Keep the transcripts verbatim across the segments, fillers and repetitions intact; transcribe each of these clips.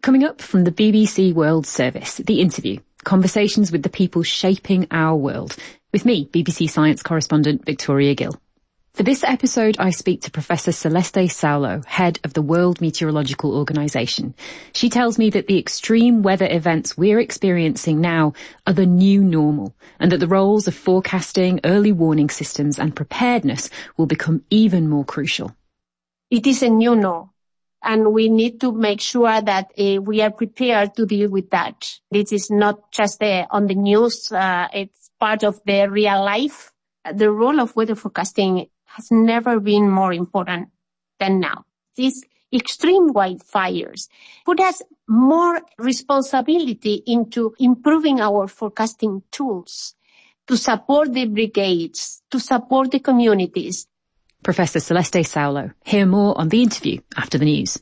Coming up from the B B C World Service, The Interview, conversations with the people shaping our world, with me, B B C Science correspondent Victoria Gill. For this episode, I speak to Professor Celeste Saulo, head of the World Meteorological Organization. She tells me that the extreme weather events we're experiencing now are the new normal, and that the roles of forecasting, early warning systems and preparedness will become even more crucial. It is a new norm. And we need to make sure that uh, we are prepared to deal with that. This is not just uh, on the news. Uh, it's part of the real life. The role of weather forecasting has never been more important than now. These extreme wildfires put us more responsibility into improving our forecasting tools to support the brigades, to support the communities. Professor Celeste Saulo. Hear more on The Interview after the news.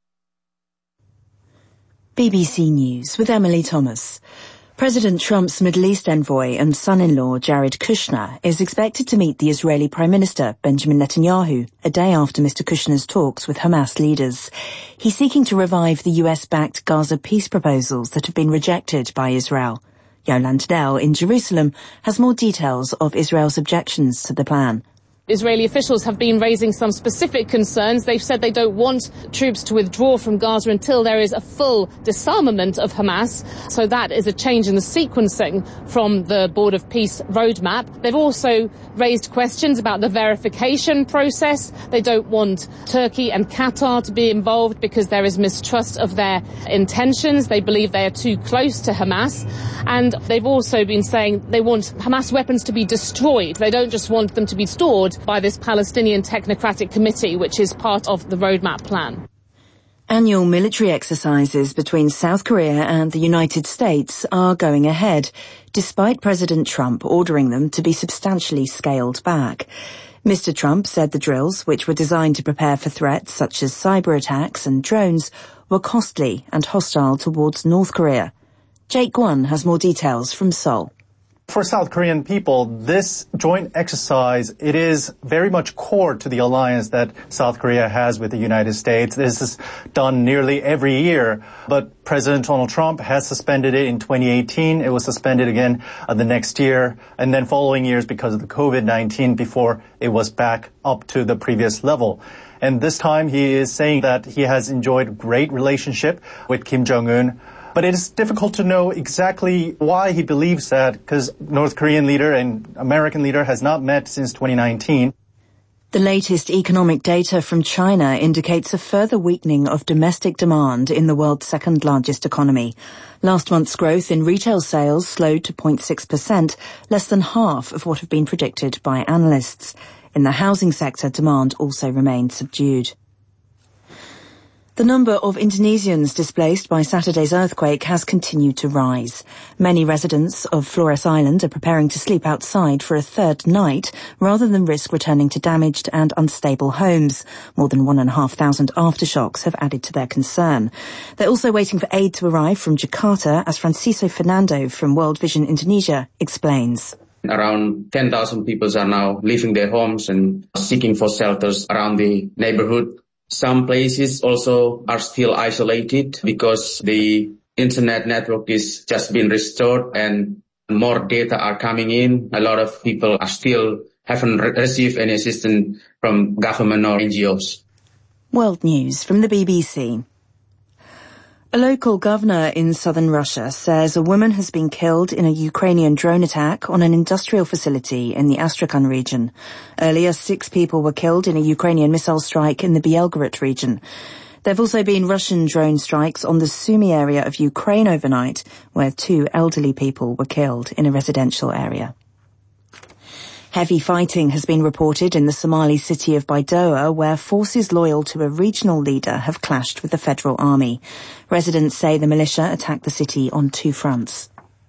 B B C News with Emily Thomas. President Trump's Middle East envoy and son-in-law Jared Kushner is expected to meet the Israeli Prime Minister Benjamin Netanyahu a day after Mister Kushner's talks with Hamas leaders. He's seeking to revive the U S-backed Gaza peace proposals that have been rejected by Israel. Yolande Dell in Jerusalem has more details of Israel's objections to the plan. Israeli officials have been raising some specific concerns. They've said they don't want troops to withdraw from Gaza until there is a full disarmament of Hamas. So that is a change in the sequencing from the Board of Peace roadmap. They've also raised questions about the verification process. They don't want Turkey and Qatar to be involved because there is mistrust of their intentions. They believe they are too close to Hamas. And they've also been saying they want Hamas weapons to be destroyed. They don't just want them to be stored by this Palestinian Technocratic Committee, which is part of the roadmap plan. Annual military exercises between South Korea and the United States are going ahead, despite President Trump ordering them to be substantially scaled back. Mister Trump said the drills, which were designed to prepare for threats such as cyber attacks and drones, were costly and hostile towards North Korea. Jake Guan has more details from Seoul. For South Korean people, this joint exercise, it is very much core to the alliance that South Korea has with the United States. This is done nearly every year, but President Donald Trump has suspended it in twenty eighteen. It was suspended again uh, the next year, and then following years because of the COVID nineteen before it was back up to the previous level. And this time he is saying that he has enjoyed great relationship with Kim Jong-un. But it is difficult to know exactly why he believes that, because North Korean leader and American leader has not met since twenty nineteen. The latest economic data from China indicates a further weakening of domestic demand in the world's second largest economy. Last month's growth in retail sales slowed to zero point six percent, less than half of what had been predicted by analysts. In the housing sector, demand also remained subdued. The number of Indonesians displaced by Saturday's earthquake has continued to rise. Many residents of Flores Island are preparing to sleep outside for a third night rather than risk returning to damaged and unstable homes. More than one and a half thousand aftershocks have added to their concern. They're also waiting for aid to arrive from Jakarta, as Francisco Fernando from World Vision Indonesia explains. Around ten thousand people are now leaving their homes and seeking for shelters around the neighborhood. Some places also are still isolated because the internet network is just being restored and more data are coming in. A lot of people are still haven't re- received any assistance from government or N G Os. World News from the B B C. A local governor in southern Russia says a woman has been killed in a Ukrainian drone attack on an industrial facility in the Astrakhan region. Earlier, six people were killed in a Ukrainian missile strike in the Belgorod region. There have also been Russian drone strikes on the Sumy area of Ukraine overnight, where two elderly people were killed in a residential area. Heavy fighting has been reported in the Somali city of Baidoa, where forces loyal to a regional leader have clashed with the federal army. Residents say the militia attacked the city on two fronts.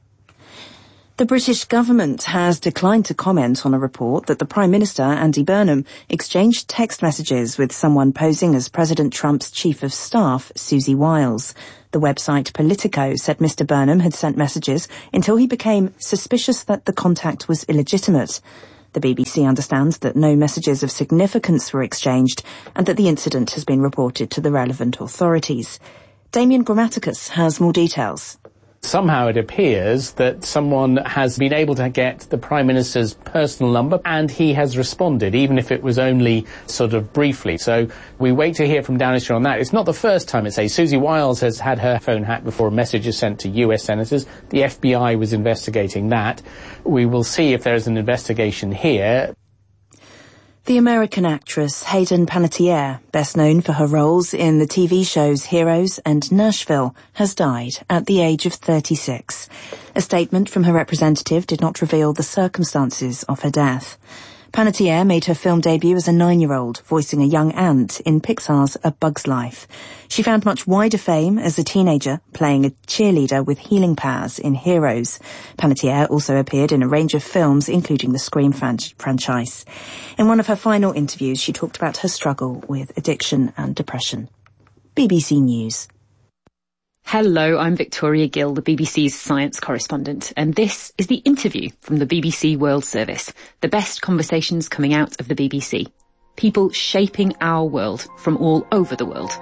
The British government has declined to comment on a report that the Prime Minister, Andy Burnham, exchanged text messages with someone posing as President Trump's Chief of Staff, Susie Wiles. The website Politico said Mister Burnham had sent messages until he became suspicious that the contact was illegitimate. The B B C understands that no messages of significance were exchanged and that the incident has been reported to the relevant authorities. Damien Grammaticus has more details. Somehow it appears that someone has been able to get the Prime Minister's personal number and he has responded, even if it was only sort of briefly. So we wait to hear from Downing Street on that. It's not the first time, it's a Susie Wiles has had her phone hacked before a message is sent to U S senators. The F B I was investigating that. We will see if there is an investigation here. The American actress Hayden Panettiere, best known for her roles in the T V shows Heroes and Nashville, has died at the age of thirty-six. A statement from her representative did not reveal the circumstances of her death. Panettiere made her film debut as a nine-year-old, voicing a young ant in Pixar's A Bug's Life. She found much wider fame as a teenager, playing a cheerleader with healing powers in Heroes. Panettiere also appeared in a range of films, including the Scream fran- franchise. In one of her final interviews, she talked about her struggle with addiction and depression. B B C News. Hello, I'm Victoria Gill, the B B C's science correspondent, and this is The Interview from the B B C World Service, the best conversations coming out of the B B C. People shaping our world from all over the world.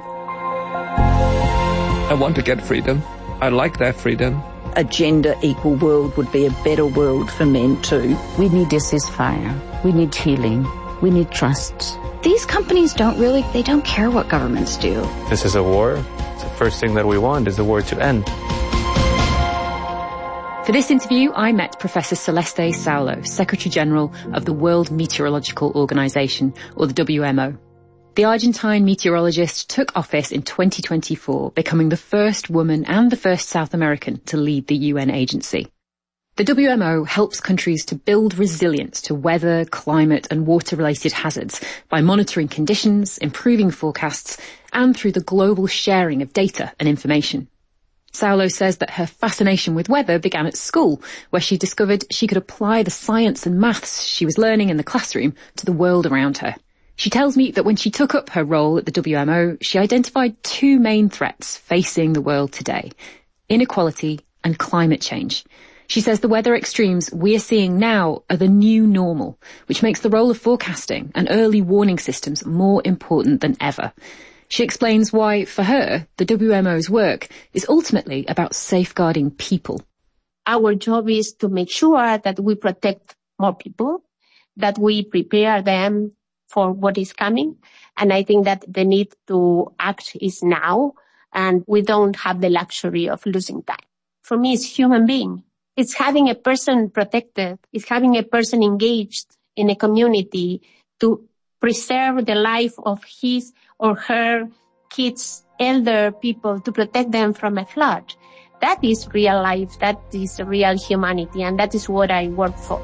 I want to get freedom. I like that freedom. A gender equal world would be a better world for men too. We need a ceasefire. We need healing. We need trust. These companies don't really, they don't care what governments do. This is a war. The first thing that we want is the war to end. For this interview, I met Professor Celeste Saulo, Secretary-General of the World Meteorological Organization, or the W M O. The Argentine meteorologist took office in twenty twenty-four, becoming the first woman and the first South American to lead the U N agency. The W M O helps countries to build resilience to weather, climate and water-related hazards by monitoring conditions, improving forecasts, and through the global sharing of data and information. Saulo says that her fascination with weather began at school, where she discovered she could apply the science and maths she was learning in the classroom to the world around her. She tells me that when she took up her role at the W M O, she identified two main threats facing the world today: inequality and climate change. She says the weather extremes we're seeing now are the new normal, which makes the role of forecasting and early warning systems more important than ever. She explains why, for her, the W M O's work is ultimately about safeguarding people. Our job is to make sure that we protect more people, that we prepare them for what is coming. And I think that the need to act is now, and we don't have the luxury of losing time. For me, it's human being. It's having a person protected. It's having a person engaged in a community to preserve the life of his or her kids, elder people, to protect them from a flood. That is real life. That is real humanity. And that is what I work for.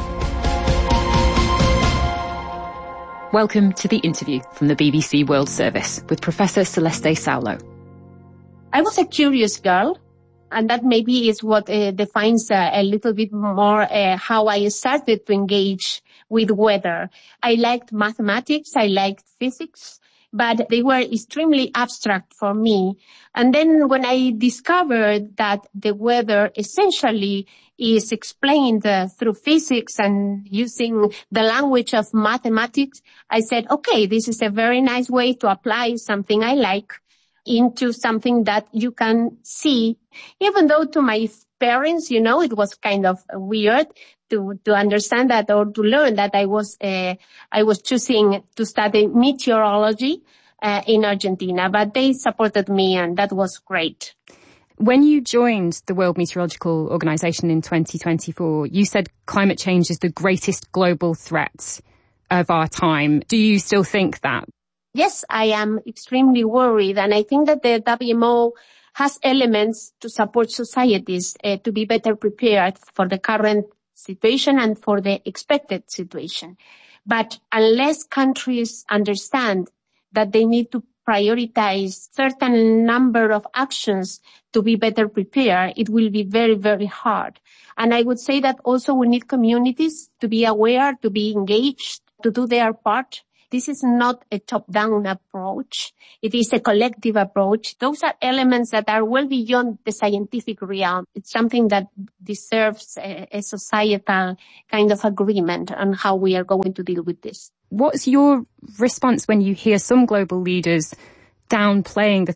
Welcome to The Interview from the B B C World Service with Professor Celeste Saulo. I was a curious girl. And that maybe is what uh, defines uh, a little bit more uh, how I started to engage with weather. I liked mathematics, I liked physics, but they were extremely abstract for me. And then when I discovered that the weather essentially is explained uh, through physics and using the language of mathematics, I said, okay, this is a very nice way to apply something I like into something that you can see. Even though to my parents, you know, it was kind of weird to, to understand that or to learn that I was, uh, I was choosing to study meteorology, uh, in Argentina, but they supported me and that was great. When you joined the World Meteorological Organization in twenty twenty-four, you said climate change is the greatest global threat of our time. Do you still think that? Yes, I am extremely worried, and I think that the W M O has elements to support societies uh, to be better prepared for the current situation and for the expected situation. But unless countries understand that they need to prioritize certain number of actions to be better prepared, it will be very, very hard. And I would say that also we need communities to be aware, to be engaged, to do their part. This is not a top-down approach. It is a collective approach. Those are elements that are well beyond the scientific realm. It's something that deserves a, a societal kind of agreement on how we are going to deal with this. What's your response when you hear some global leaders downplaying the threat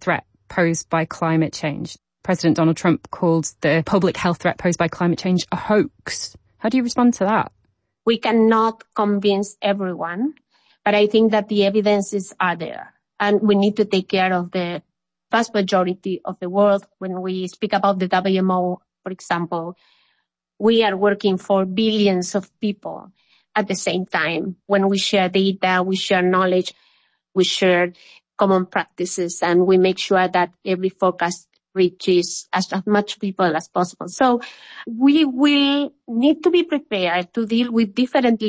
posed by climate change. President Donald Trump called the public health threat posed by climate change a hoax. How do you respond to that? We cannot convince everyone, but I think that the evidences are there. And we need to take care of the vast majority of the world. When we speak about the W M O, for example, we are working for billions of people at the same time. When we share data, we share knowledge, we share common practices, and we make sure that every forecast reaches as much people as possible. So we will need to be prepared to deal with different